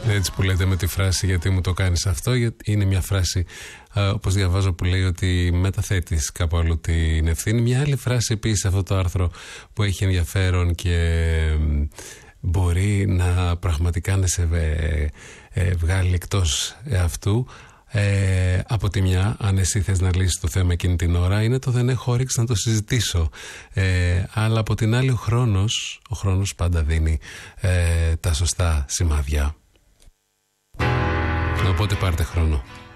Έτσι που λέτε με τη φράση «γιατί μου το κάνεις αυτό», είναι μια φράση, όπως διαβάζω, που λέει ότι μεταθέτεις κάπου αλλού την ευθύνη. Μια άλλη φράση επίσης σε αυτό το άρθρο που έχει ενδιαφέρον και μπορεί να πραγματικά να σε βγάλει εκτός αυτού. Από τη μια, αν εσύ θες να λύσεις το θέμα εκείνη την ώρα, είναι το «δεν έχω όρεξη να το συζητήσω». Αλλά από την άλλη, ο χρόνος πάντα δίνει τα σωστά σημάδια. Οπότε πάρτε χρόνο.